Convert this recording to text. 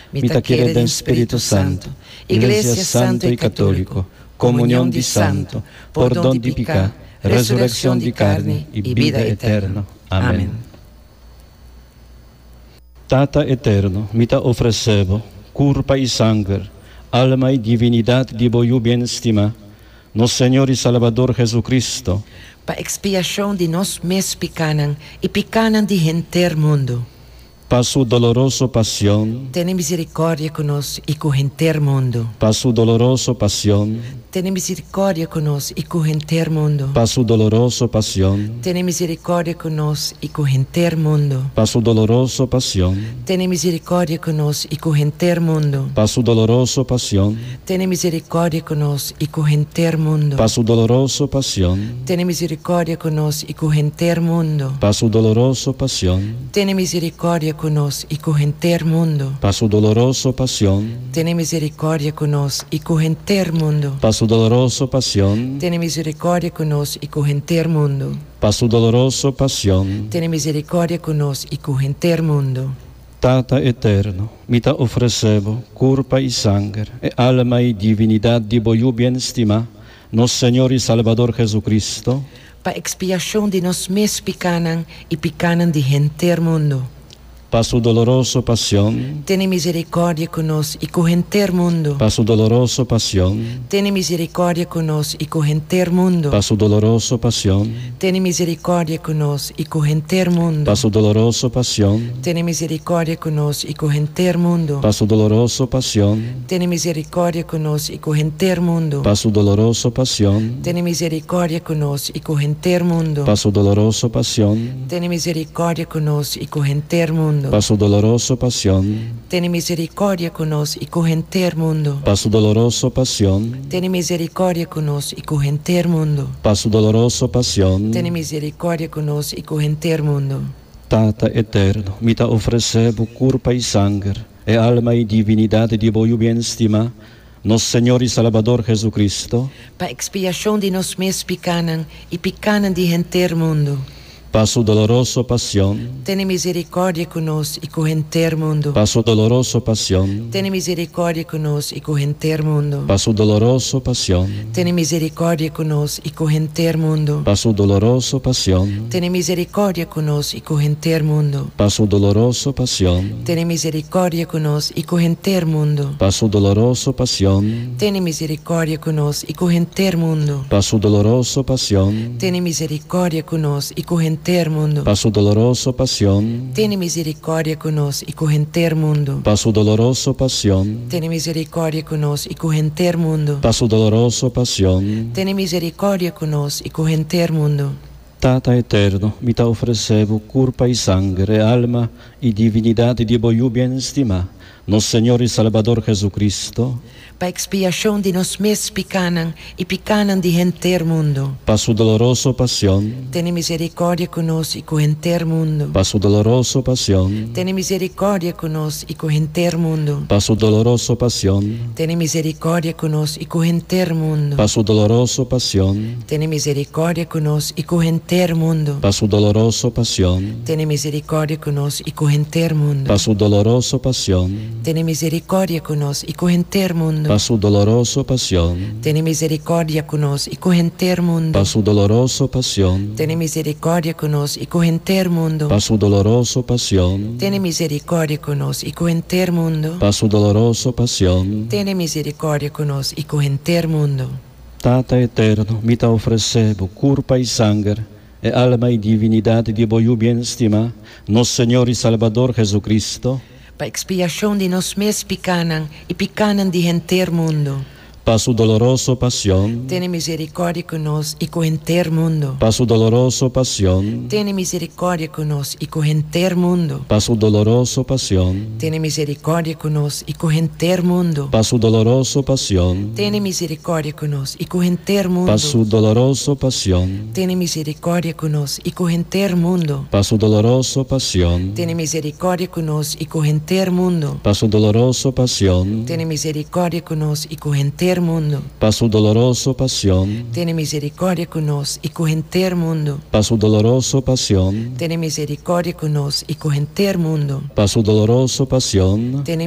Mita quiere del Espíritu Santo, Iglesia Santo y Católico, comunión di santo, perdón di pecado, resurrección di carne y vida eterna. Amén. Tata eterno, mita ofrecevo, curpa y sangre, alma y divinidad de voyu bien estima, nos Señor y Salvador Jesucristo, pa expiación de nos mes picanan y picanan de gente mundo. pa su doloroso pasión, Ten misericordia con nos y con gente mundo. pa su doloroso pasión, Ten misericordia con nos y con gente mundo. pa su doloroso pasión, Ten misericordia con nos y con gente mundo. pa su doloroso pasión, Ten misericordia con nos y con gente mundo. pa su doloroso pasión, Ten misericordia con nos y con gente mundo. pa su doloroso pasión, Ten misericordia con nos y con gente mundo. pa su doloroso pasión, Ten misericordia con nos y con gente mundo. pa su doloroso pasión, Ten misericordia con nos y con gente mundo. pa su doloroso pasión, Ten misericordia con nos y con gente mundo. pa su doloroso pasión, Ten misericordia con nos y con gente mundo. Tata eterno, mita ofrecevo, curpa y sangre, e alma y divinidad de voyu bien estima, nos Señor y Salvador Jesucristo, Pa expiación de nos mes picanan y picanan de gente mundo. pa su doloroso pasión, Ten misericordia con nos y con gente mundo. pa su doloroso pasión, Ten misericordia con nos y con gente mundo. pa su doloroso pasión, Ten misericordia con nos y con gente mundo. pa su doloroso pasión, Ten misericordia con nos y con gente mundo. pa su doloroso pasión, Ten misericordia con nos y con gente mundo. pa su doloroso pasión, Ten misericordia con nos y con gente mundo. pa su doloroso pasión, Ten misericordia con nos y con gente mundo. pa su doloroso pasión, Ten misericordia con nos y con gente mundo. pa su doloroso pasión, Ten misericordia con nos y con gente mundo. pa su doloroso pasión, Ten misericordia con nos y con gente mundo. Tata eterno, mita ofrecevo curpa y sangre, e alma y divinidad de voyu bien estima, nos Señor y Salvador Jesucristo, Pa expiación de nos mes picanan y picanan de gente mundo. pa su doloroso pasión, Ten misericordia con nos y con gente mundo. pa su doloroso pasión, Ten misericordia con nos y con gente mundo. pa su doloroso pasión, Ten misericordia con nos y con gente mundo. pa su doloroso pasión, Ten misericordia con nos y con gente mundo. pa su doloroso pasión, Ten misericordia con nos y con gente mundo. pa su doloroso pasión, Ten misericordia con nos y con gente mundo. pa su doloroso pasión, Ten misericordia con nos y con gente mundo. pa su doloroso pasión, Ten misericordia con nos y con gente mundo. pa su doloroso pasión, Ten misericordia con nos y con gente mundo. pa su doloroso pasión, Ten misericordia con nos y con gente mundo. Tata eterno, mita ofrecevo curpa y sangre, alma y divinidad de voyu bien estima, nos Señor y Salvador Jesucristo, Pa expiación de nos mes picanan y picanan de gente mundo. pa su doloroso pasión, Ten misericordia con nos y con gente mundo. pa su doloroso pasión, Ten misericordia con nos y con gente mundo. pa su doloroso pasión, Ten misericordia con nos y con gente mundo. pa su doloroso pasión, Ten misericordia con nos y con gente mundo. pa su doloroso pasión, Ten misericordia con nos y con gente mundo. pa su doloroso pasión, Ten misericordia con nos y con gente mundo. pa su doloroso pasión, Ten misericordia con nos y con gente mundo. pa su doloroso pasión, Ten misericordia con nos y con gente mundo. pa su doloroso pasión, Ten misericordia con nos y con gente mundo. pa su doloroso pasión, Ten misericordia con nos y con gente mundo. Tata eterno, mita ofrecevo curpa y sangre, e alma y divinidad de voyu bien estima, nos Señor y Salvador Jesucristo, Pa expiación de nos mes picanan y picanan de gente mundo. pa su doloroso pasión, Ten misericordia con nos y con gente mundo. pa su doloroso pasión, Ten misericordia con nos y con gente mundo. pa su doloroso pasión, Ten misericordia con nos y con gente mundo. pa su doloroso pasión, Ten misericordia con nos y con gente mundo. pa su doloroso pasión, Ten misericordia con nos y con gente mundo. pa su doloroso pasión, Ten misericordia con nos y con gente mundo. pa su doloroso pasión, Ten misericordia con nos y con gente mundo. pa su doloroso pasión, Ten misericordia con nos y con gente mundo. pa su doloroso pasión, Ten misericordia con nos y con gente mundo. pa su doloroso pasión, Ten